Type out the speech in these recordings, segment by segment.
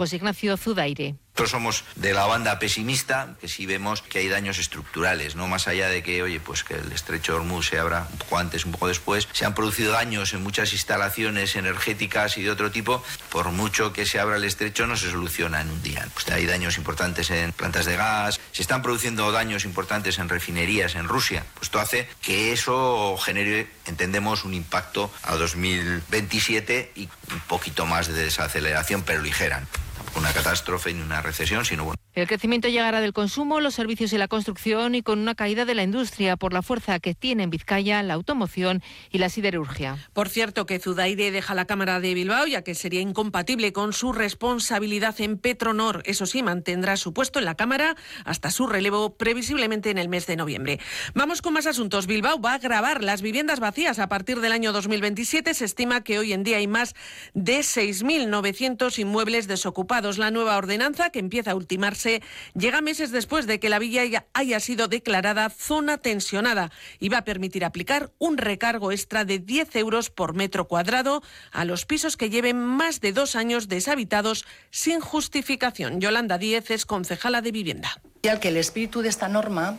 José Ignacio Zudaire. Nosotros somos de la banda pesimista, que sí vemos que hay daños estructurales, no más allá de que, pues que el estrecho de Hormuz se abra un poco antes, un poco después. Se han producido daños en muchas instalaciones energéticas y de otro tipo. Por mucho que se abra el estrecho, no se soluciona en un día. Pues hay daños importantes en plantas de gas, se están produciendo daños importantes en refinerías en Rusia. Pues esto hace que eso genere, entendemos, un impacto a 2027 y un poquito más de desaceleración, pero ligera. Una catástrofe ni una recesión, sino bueno. El crecimiento llegará del consumo, los servicios y la construcción y con una caída de la industria por la fuerza que tiene en Vizcaya la automoción y la siderurgia. Por cierto, que Zudaire deja la Cámara de Bilbao ya que sería incompatible con su responsabilidad en Petronor. Eso sí, mantendrá su puesto en la Cámara hasta su relevo, previsiblemente en el mes de noviembre. Vamos con más asuntos. Bilbao va a gravar las viviendas vacías a partir del año 2027. Se estima que hoy en día hay más de 6.900 inmuebles desocupados. La nueva ordenanza, que empieza a ultimarse, llega meses después de que la villa haya sido declarada zona tensionada y va a permitir aplicar un recargo extra de 10 euros por metro cuadrado a los pisos que lleven más de 2 años deshabitados sin justificación. Yolanda Díez es concejala de Vivienda. Que el espíritu de esta norma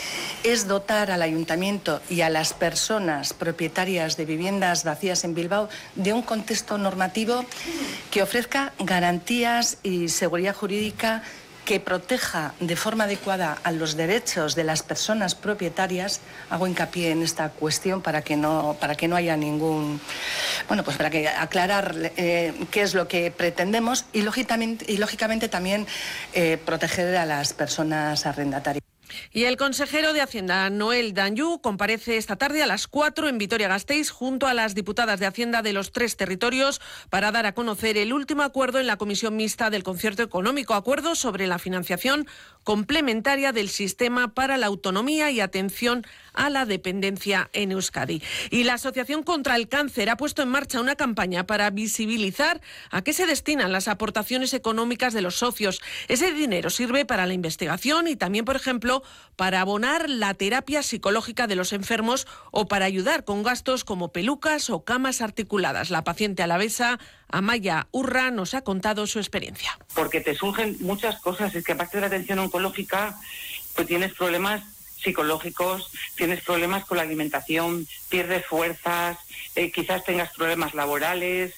es dotar al ayuntamiento y a las personas propietarias de viviendas vacías en Bilbao de un contexto normativo que ofrezca garantías y seguridad jurídica que proteja de forma adecuada a los derechos de las personas propietarias. Hago hincapié en esta cuestión para que no haya ningún... pues para que aclarar qué es lo que pretendemos y lógicamente también proteger a las personas arrendatarias. Y el consejero de Hacienda, Noel Danyu, comparece esta tarde a las 4 en Vitoria-Gasteiz junto a las diputadas de Hacienda de los 3 territorios para dar a conocer el último acuerdo en la Comisión Mixta del Concierto Económico, acuerdo sobre la financiación complementaria del sistema para la autonomía y atención a la dependencia en Euskadi. Y la Asociación contra el Cáncer ha puesto en marcha una campaña para visibilizar a qué se destinan las aportaciones económicas de los socios. Ese dinero sirve para la investigación y también, por ejemplo, para abonar la terapia psicológica de los enfermos o para ayudar con gastos como pelucas o camas articuladas. La paciente alavesa Amaya Urra nos ha contado su experiencia. Porque te surgen muchas cosas, es que aparte de la atención oncológica, pues tienes problemas psicológicos, tienes problemas con la alimentación, pierdes fuerzas, quizás tengas problemas laborales,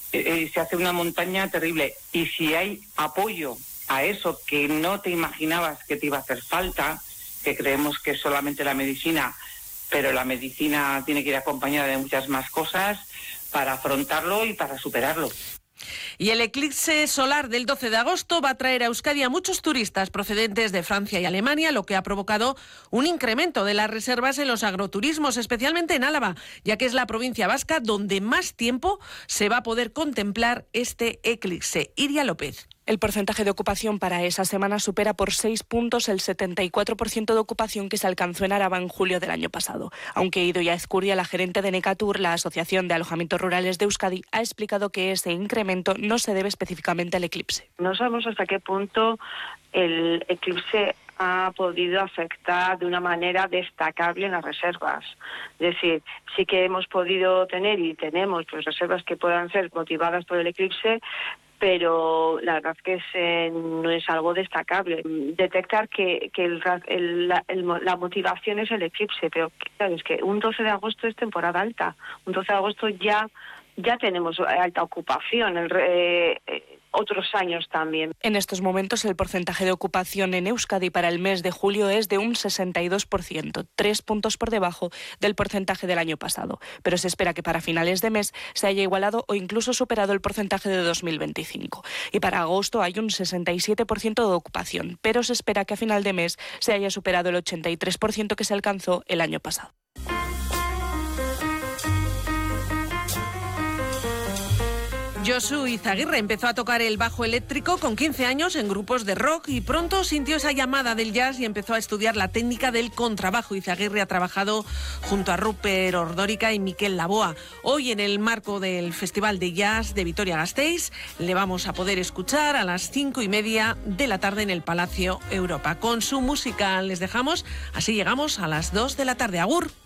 se hace una montaña terrible. Y si hay apoyo a eso que no te imaginabas que te iba a hacer falta, que creemos que es solamente la medicina, pero la medicina tiene que ir acompañada de muchas más cosas para afrontarlo y para superarlo. Y el eclipse solar del 12 de agosto va a traer a Euskadi a muchos turistas procedentes de Francia y Alemania, lo que ha provocado un incremento de las reservas en los agroturismos, especialmente en Álava, ya que es la provincia vasca donde más tiempo se va a poder contemplar este eclipse. Iria López. El porcentaje de ocupación para esa semana supera por 6 puntos el 74% de ocupación que se alcanzó en Araba en julio del año pasado. Aunque Idoia Ezcurdia, la gerente de Necatur, la Asociación de Alojamientos Rurales de Euskadi, ha explicado que ese incremento no se debe específicamente al eclipse. No sabemos hasta qué punto el eclipse ha podido afectar de una manera destacable en las reservas. Es decir, sí que hemos podido tener y tenemos reservas que puedan ser motivadas por el eclipse, pero la verdad es que no es algo destacable. Detectar que la motivación es el eclipse, pero claro, es que un 12 de agosto es temporada alta. Un 12 de agosto ya tenemos alta ocupación. Otros años también. En estos momentos el porcentaje de ocupación en Euskadi para el mes de julio es de un 62%, 3 puntos por debajo del porcentaje del año pasado. Pero se espera que para finales de mes se haya igualado o incluso superado el porcentaje de 2025. Y para agosto hay un 67% de ocupación, pero se espera que a final de mes se haya superado el 83% que se alcanzó el año pasado. Josu Izaguirre empezó a tocar el bajo eléctrico con 15 años en grupos de rock y pronto sintió esa llamada del jazz y empezó a estudiar la técnica del contrabajo. Izaguirre ha trabajado junto a Rupert Ordórica y Miquel Laboa. Hoy, en el marco del Festival de Jazz de Vitoria-Gasteiz, le vamos a poder escuchar a las 5:30 de la tarde en el Palacio Europa. Con su música les dejamos, así llegamos a las 2 de la tarde. Agur.